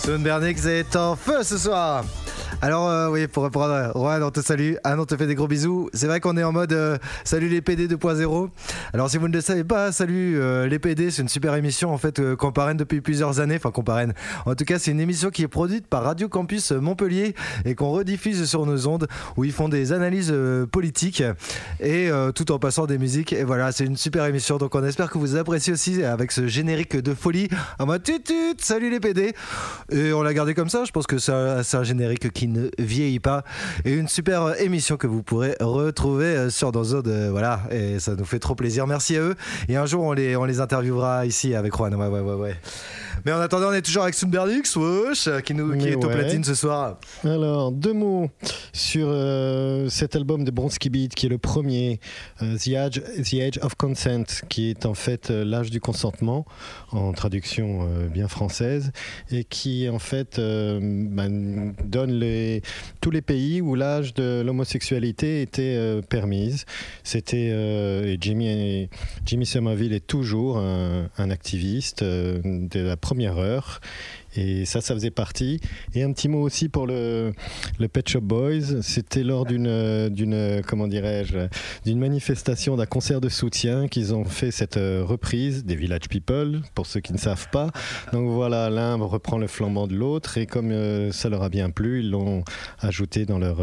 Stone Bernix est en feu ce soir. Alors oui, pour répondre, Rohan, on te salue. Anne, on te fait des gros bisous. C'est vrai qu'on est en mode salut les PD 2.0. Alors si vous ne le savez pas, salut les PD, c'est une super émission en fait qu'on parraine depuis plusieurs années. Enfin qu'on parraine. En tout cas, c'est une émission qui est produite par Radio Campus Montpellier et qu'on rediffuse sur nos ondes où ils font des analyses politiques et tout en passant des musiques. Et voilà, c'est une super émission. Donc on espère que vous appréciez aussi avec ce générique de folie en mode tutut, salut les PD. Et on l'a gardé comme ça. Je pense que c'est un générique qui ne vieillit pas et une super émission que vous pourrez retrouver sur nos ondes, voilà, et ça nous fait trop plaisir, merci à eux et un jour on les interviewera ici avec Juan. Ouais. Mais en attendant, on est toujours avec Stone Bernix, qui est au platine ce soir. Alors, 2 mots sur cet album de Bronski Beat qui est le premier, The Age of Consent, qui est en fait l'âge du consentement en traduction bien française et qui en fait donne tous les pays où l'âge de l'homosexualité était permise. C'était et Jimmy Somerville est toujours un activiste de la première heure. Et ça faisait partie. Et un petit mot aussi pour le Pet Shop Boys. C'était lors d'une manifestation, d'un concert de soutien qu'ils ont fait cette reprise des Village People, pour ceux qui ne savent pas. Donc voilà, l'un reprend le flambeau de l'autre et comme ça leur a bien plu, ils l'ont ajouté dans leur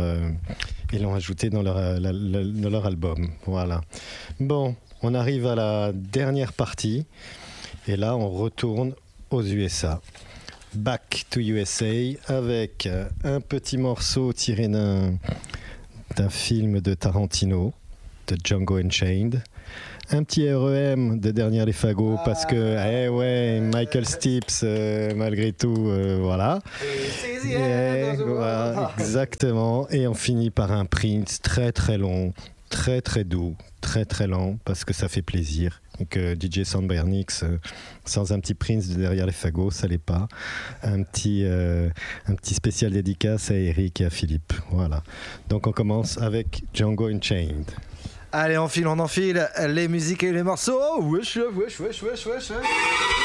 album. Voilà. Bon, on arrive à la dernière partie. Et là, on retourne aux USA. Back to USA avec un petit morceau tiré d'un film de Tarantino, de Django Unchained. Un petit REM de Dernière les Fagots parce que Michael Stipe malgré tout voilà. Voilà, exactement, et on finit par un Prince très très long, très très doux, très très lent parce que ça fait plaisir. Donc DJ Stone Bernix sans un petit Prince de Derrière les Fagots, ça l'est pas. Un petit spécial dédicace à Eric et à Philippe. Voilà. Donc on commence avec Django Unchained. Allez, on enfile les musiques et les morceaux. Wesh.